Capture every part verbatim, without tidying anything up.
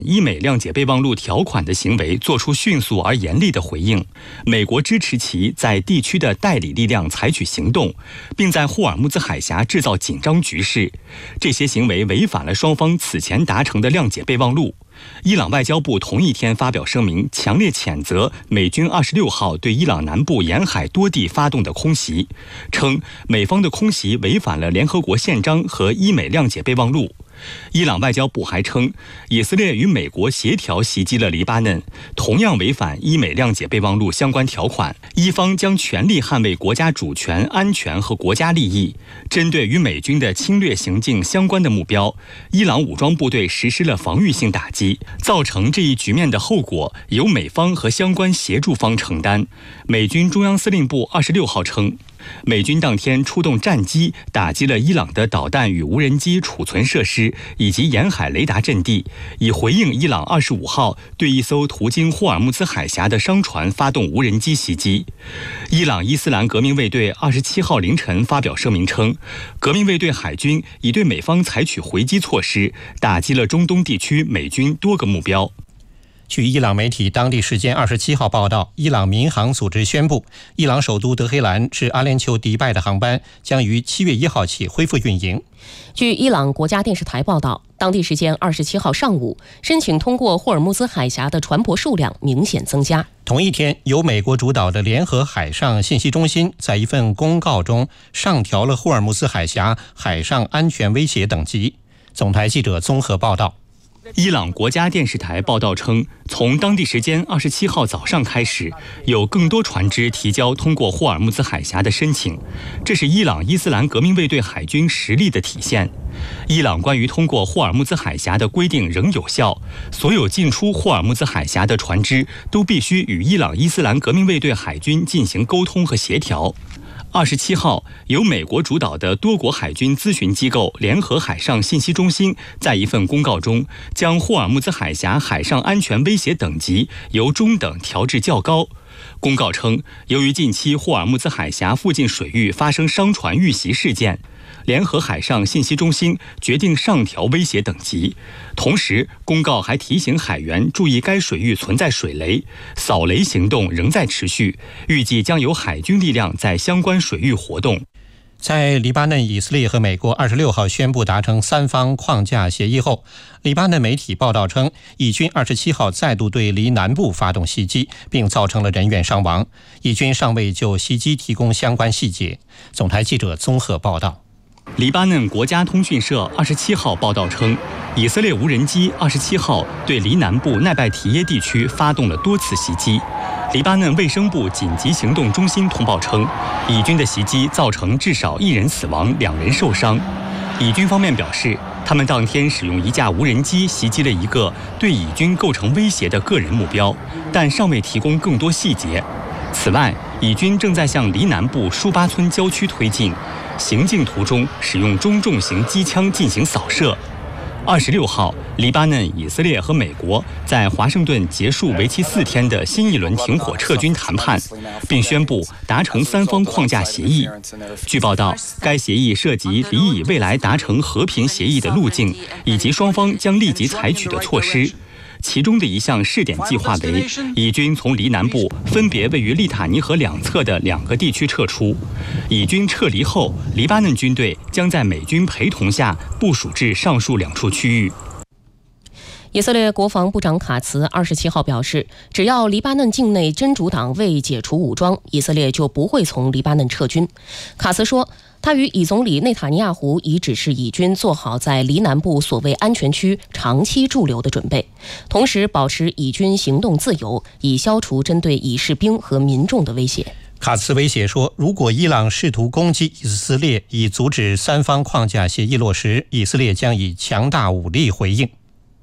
伊美谅解备忘录条款的行为做出迅速而严厉的回应，美国支持其在地区的代理力量采取行动，并在霍尔木兹海峡制造紧张局势。这些行为违反了双方此前达成的谅解备忘录。伊朗外交部同一天发表声明，强烈谴责美军二十六号对伊朗南部沿海多地发动的空袭，称美方的空袭违反了联合国宪章和伊美谅解备忘录。伊朗外交部还称，以色列与美国协调袭击了黎巴嫩，同样违反伊美谅解备忘录相关条款。伊方将全力捍卫国家主权、安全和国家利益。针对与美军的侵略行径相关的目标，伊朗武装部队实施了防御性打击，造成这一局面的后果由美方和相关协助方承担。美军中央司令部二十六号称，美军当天出动战机打击了伊朗的导弹与无人机储存设施以及沿海雷达阵地，以回应伊朗二十五号对一艘途经霍尔木兹海峡的商船发动无人机袭击。伊朗伊斯兰革命卫队二十七号凌晨发表声明称，革命卫队海军已对美方采取回击措施，打击了中东地区美军多个目标。 据伊朗媒体当地时间二十七号报道，伊朗民航组织宣布，伊朗首都德黑兰至阿联酋迪拜的航班将于七月一号起恢复运营。 据伊朗国家电视台报道，当地时间二十七号上午，申请通过霍尔木兹海峡的船舶数量明显增加。 同一天，由美国主导的联合海上信息中心在一份公告中上调了霍尔木兹海峡海上安全威胁等级。总台记者综合报道。 伊朗国家电视台报道称，从当地时间二十七号早上开始，有更多船只提交通过霍尔木兹海峡的申请，这是伊朗伊斯兰革命卫队海军实力的体现。伊朗关于通过霍尔木兹海峡的规定仍有效，所有进出霍尔木兹海峡的船只都必须与伊朗伊斯兰革命卫队海军进行沟通和协调。二十七号，由美国主导的多国海军咨询机构联合海上信息中心在一份公告中，将霍尔木兹海峡海上安全威胁等级由中等调至较高。公告称，由于近期霍尔木兹海峡附近水域发生商船遇袭事件，联合海上信息中心决定上调威胁等级。同时，公告还提醒海员注意该水域存在水雷，扫雷行动仍在持续，预计将有海军力量在相关水域活动。 在黎巴嫩、以色列和美国二十六号宣布达成三方框架协议后，黎巴嫩媒体报道称，以军二十七号再度对黎南部发动袭击，并造成了人员伤亡。以军尚未就袭击提供相关细节。总台记者综合报道。 黎巴嫩国家通讯社二十七号报道称，以色列无人机二十七号对黎南部奈拜提耶地区发动了多次袭击。黎巴嫩卫生部紧急行动中心通报称，以军的袭击造成至少一人死亡，两人受伤。以军方面表示，他们当天使用一架无人机袭击了一个对以军构成威胁的个人目标，但尚未提供更多细节。此外，以军正在向黎南部舒巴村郊区推进，行进途中使用中重型机枪进行扫射。二十六号，黎巴嫩、以色列和美国在华盛顿结束为期四天的新一轮停火撤军谈判，并宣布达成三方框架协议。据报道，该协议涉及黎以未来达成和平协议的路径，以及双方将立即采取的措施。其中的一项试点计划为，以军从黎南部分别位于利塔尼河两侧的两个地区撤出。以军撤离后，黎巴嫩军队将在美军陪同下部署至上述两处区域。 以色列国防部长卡茨二十七号表示，只要黎巴嫩境内真主党未解除武装，以色列就不会从黎巴嫩撤军。卡茨说，他与以总理内塔尼亚胡已指示以军做好在黎南部所谓安全区长期驻留的准备，同时保持以军行动自由，以消除针对以士兵和民众的威胁。 卡茨威胁说，如果伊朗试图攻击以色列，以阻止三方框架协议落实，以色列将以强大武力回应。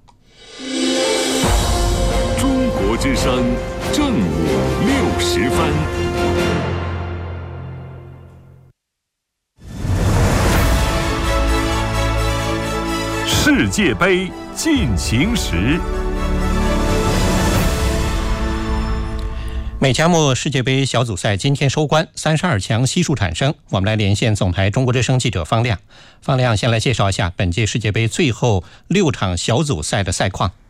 中国之声正午六时分。世界杯进行时。 美加墨世界杯小组赛今天收官，三十二强悉数产生。我们来连线总台中国之声记者方亮。方亮，先来介绍一下本届世界杯最后六场小组赛的赛况。